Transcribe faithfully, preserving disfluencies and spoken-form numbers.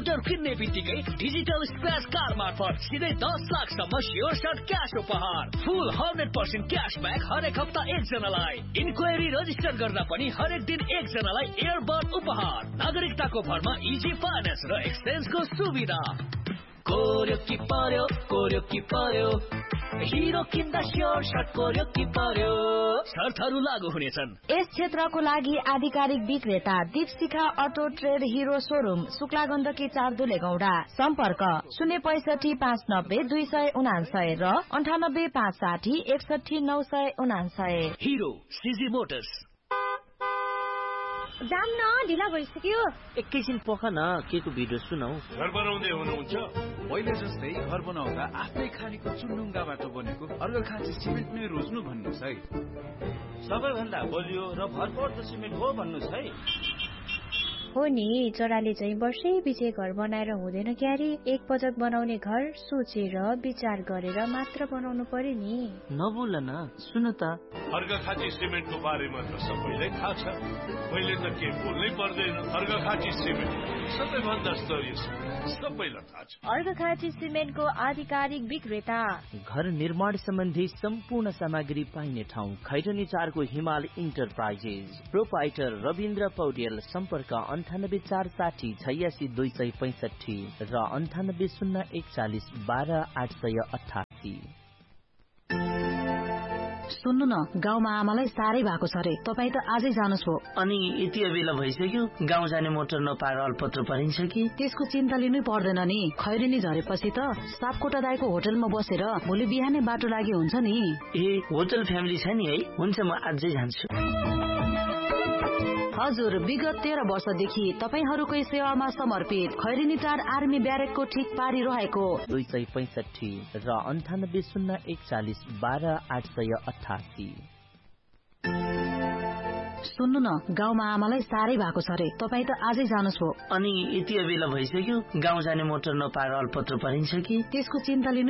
Scooter किन्ने बित्तिकै digital scratch card मार्फत सिधै दस लाखसम्म स्योर सर्ट क्याश उपहार। फुल हन्ड्रेड पर्सेन्ट क्यासब्याक हरेक हप्ता एकजनालाई। इन्क्वायरी रजिस्टर गर्दा पनि हरेक दिन एकजनालाई एयरबड उपहार। नागरिकताको भरमा इजी फाइनेन्स र एक्सचेन्जको सुविधा। कोर्यो कि पर्यो, कोर्यो कि पर्यो, हिरो किन्दा स्योर सर्ट कोर्यो कि पर्यो। शर्तहरू लागू हुनेछन्। यस क्षेत्रको लागि आधिकारिक विक्रेता Deepshikha auto trade hero showroom, Shukla Gandaki चार दुलेगौडा। सम्पर्क शून्य पैसठी पाँच नब्बे दुई सय उनासय र अन्ठानब्बे पाँच साठी एकसठी नौ सय उनासय। हिरो सिजी मोटर्स। जाम न ढिला भइसक्यो। एकैछिन पख न के को भिडियो सुनाऊ। घर बनाउँदै हुनुहुन्छ? पहिले जस्तै घर बनाउँदा आफ्नै खानीको चुन्डुङ्गाबाट बनेको अर्घखाँची सिमेन्ट नै रोज्नु भन्नुहोस् है। सबैभन्दा बलियो र भरपर्दो सिमेन्ट हो भन्नुहोस् है। हो नि, चराले चाहिँ वर्षै पछि घर बनाएर हुँदैन क्यारे। एक पटक बनाउने घर सोचेर विचार गरेर मात्र बनाउनु पर्यो नि। नबोल न, सुन त। अर्घखाँची सिमेन्टको बारेमा त सबैलाई थाहा छ, मैले त के बोल्नै पर्दैन। अर्घखाँची सिमेन्ट सबैभन्दा स्तरीय सिमेन्ट, सबैलाई थाहा छ। अर्घखाँची सिमेन्टको आधिकारिक विक्रेता। घर निर्माण सम्बन्धी सम्पूर्ण सामग्री पाइने ठाउँ खैरनी चारको हिमाल इन्टरप्राइजेस। प्रोपाइटर रविन्द्र पौडेल। सम्पर्क अन्ठानब्बे चार साठी छयासी दुई सय पैंसठी र अन्ठानब्बे शून्य एकचालिस बाह्र आठ सय अठासी। सुन्नु न, गाउँमा आमालाई साह्रै भएको छ रे, तपाईँ त आजै जानुहोस् हो। अनि यति बेला भइसक्यो, गाउँ जाने मोटर नपाएर अल्पत्र परिन्छ कि? त्यसको चिन्ता लिनै पर्दैन नि। खैरेनी झरेपछि त सापकोटा दाइको होटलमा बसेर भोलि बिहानै बाटो लागि हुन्छ नि। ए, होटल फ्यामिली छ नि है? हुन्छ, म आजै जान्छु। हजुर, विगत तेह्र वर्षदेखि तपाईहरूकै सेवामा समर्पित खैरेनी टार आर्मी ब्यारेकको ठिक पारी रहेको दुई सय पैंसठी र अन्ठानब्बे शून्य एकचालिस बाह्र आठ सय अठासी। सुन्नु न, गाउँमा आमालाई साह्रै भएको छ रे, तपाईँ त आजै जानुहोस् हो। अनि यति बेला भइसक्यो, गाउँ जाने मोटर नपाएर अल्पत्र परिन्छ कि? त्यसको चिन्ता लिनु